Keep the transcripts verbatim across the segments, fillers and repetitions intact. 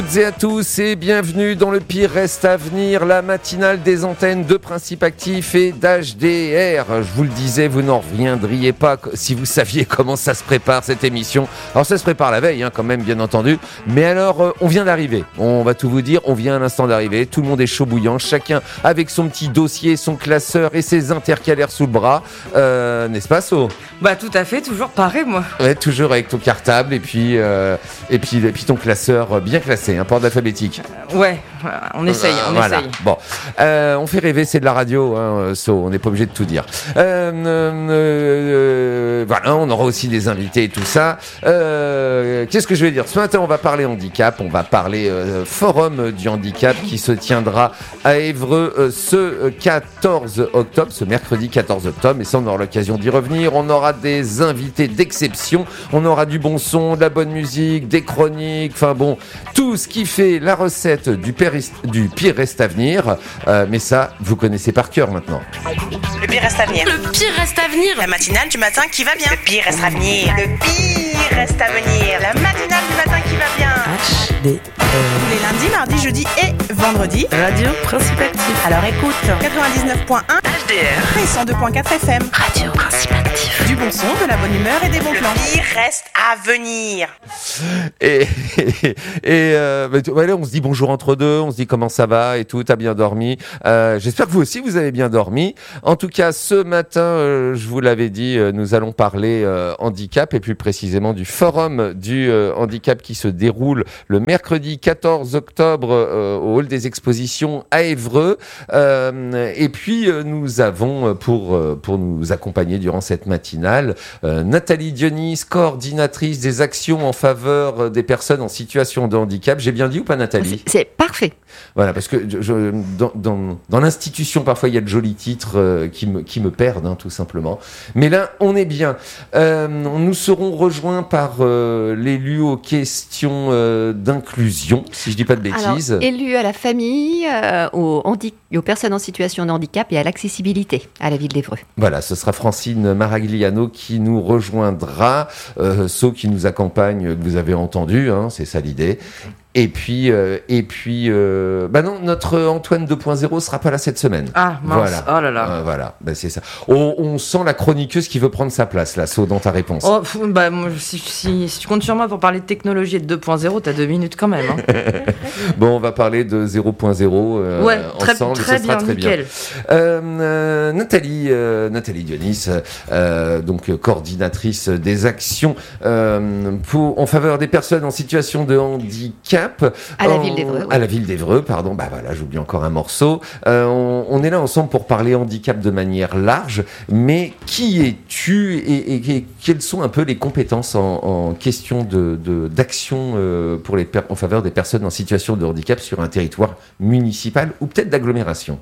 Et à tous et bienvenue dans Le Pire Reste à Venir, la matinale des antennes de Principe Actif et d'H D R. Je vous le disais, vous n'en reviendriez pas si vous saviez comment ça se prépare cette émission. Alors ça se prépare la veille hein, quand même bien entendu, mais alors euh, on vient d'arriver, on va tout vous dire, on vient à l'instant d'arriver, tout le monde est chaud bouillant, chacun avec son petit dossier, son classeur et ses intercalaires sous le bras, euh, n'est-ce pas So? Bah tout à fait, toujours pareil moi. Ouais, toujours avec ton cartable et puis, euh, et puis, et puis ton classeur bien classé, un port alphabétique. Euh, ouais, on essaye, on voilà. essaye. Bon, euh, on fait rêver, c'est de la radio, hein, So, on n'est pas obligé de tout dire. Euh, euh, euh, voilà, on aura aussi des invités et tout ça. Euh, qu'est-ce que je vais dire? Ce matin, on va parler handicap, on va parler euh, forum du handicap qui se tiendra à Évreux euh, ce quatorze octobre, ce mercredi quatorze octobre, et ça, on aura l'occasion d'y revenir. On aura des invités d'exception, on aura du bon son, de la bonne musique, des chroniques, enfin bon, tout ce qui fait la recette du, périst- du pire reste à venir, euh, mais ça, vous connaissez par cœur maintenant. Le pire reste à venir. Le pire reste à venir. La matinale du matin qui va bien. Le pire reste à venir. Le pire reste à venir. La matinale du matin qui va bien. H D R. Les lundis, mardis, jeudis et vendredis. Radio Principe Actif. Alors écoute, quatre-vingt-dix-neuf point un H D R et cent deux point quatre F M. Radio Principe Actif. Du bon son, de la bonne humeur et des bons plans. Le pire reste à venir. Et, et, et euh, bah, voilà, on se dit bonjour entre deux, on se dit comment ça va et tout, t'as bien dormi. Euh, j'espère que vous aussi, vous avez bien dormi. En tout cas, ce matin, euh, je vous l'avais dit, euh, nous allons parler euh, handicap et plus précisément du forum du euh, handicap qui se déroule le mercredi quatorze octobre euh, au hall des expositions à Évreux. Euh, et puis, euh, nous avons, pour, euh, pour nous accompagner durant cette matinale, euh, Nathalie Dionis, coordinatrice des actions en faveur des personnes en situation de handicap. J'ai bien dit ou pas, Nathalie ? C'est, c'est parfait. Voilà, parce que je, je, dans, dans, dans l'institution, parfois, il y a de jolis titres euh, qui, me, qui me perdent, hein, tout simplement. Mais là, on est bien. Euh, nous serons rejoints par euh, l'élu aux questions euh, d'inclusion, si je dis pas de bêtises. Alors, élu à la famille, euh, aux, handi- aux personnes en situation de handicap et à l'accessibilité à la ville d'Évreux. Voilà, ce sera Francine Maragliano qui nous rejoindra, euh, ceux qui nous accompagnent, que vous avez entendu, hein, c'est ça l'idée. Et puis, euh, et puis, euh, bah non, notre Antoine deux point zéro sera pas là cette semaine. Ah mince, voilà. Oh là là. Euh, voilà, bah, c'est ça. On, on sent la chroniqueuse qui veut prendre sa place là, So, dans ta réponse. Oh, pff, bah, moi, si, si, si tu comptes sur moi pour parler de technologie et de deux point zéro, t'as deux minutes quand même. Hein. Bon, on va parler de zéro point zéro euh, ouais, très, ensemble. très ce sera bien, très nickel. bien. Euh, euh, Nathalie, euh, Nathalie Dionis, euh, donc euh, coordinatrice des actions euh, pour, en faveur des personnes en situation de handicap. À la en, ville d'Évreux. À la ville d'Évreux, pardon. Bah voilà, j'oublie encore un morceau. Euh, on, on est là ensemble pour parler handicap de manière large. Mais qui es-tu et, et, et quelles sont un peu les compétences en, en question de, de, d'action euh, pour les per- en faveur des personnes en situation de handicap sur un territoire municipal ou peut-être d'agglomération?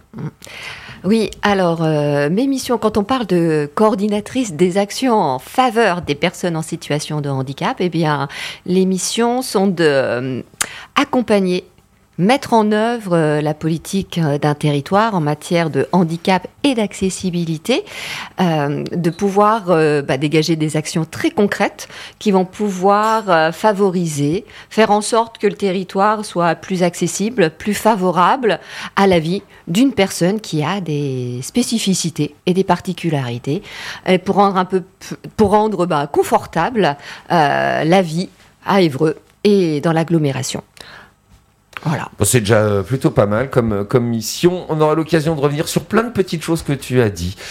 Oui, alors, euh, mes missions, quand on parle de coordinatrice des actions en faveur des personnes en situation de handicap, eh bien, les missions sont de euh, accompagner, mettre en œuvre euh, la politique euh, d'un territoire en matière de handicap et d'accessibilité, euh, de pouvoir euh, bah, dégager des actions très concrètes qui vont pouvoir euh, favoriser, faire en sorte que le territoire soit plus accessible, plus favorable à la vie d'une personne qui a des spécificités et des particularités, et pour rendre un peu, pour rendre bah, confortable euh, la vie à Évreux et dans l'agglomération. Voilà. Bon, c'est déjà plutôt pas mal comme, comme mission. On aura l'occasion de revenir sur plein de petites choses que tu as dit,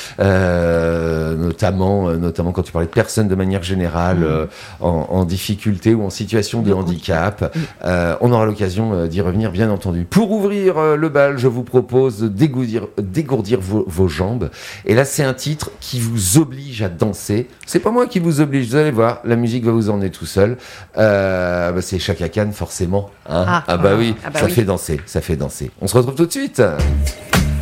euh, notamment, notamment quand tu parlais de personnes de manière générale mmh. euh, en, en difficulté ou en situation de handicap. Mmh. Euh, on aura l'occasion d'y revenir, bien entendu. Pour ouvrir euh, le bal, je vous propose de dégourdir, dégourdir vos, vos jambes. Et là, c'est un titre qui vous oblige à danser. C'est pas moi qui vous oblige, vous allez voir, la musique va vous emmener tout seul. Euh, bah, c'est Chaka Khan, forcément. Hein. Ah, ah bah oui. Ah bah ça oui. fait danser, ça fait danser. On se retrouve tout de suite.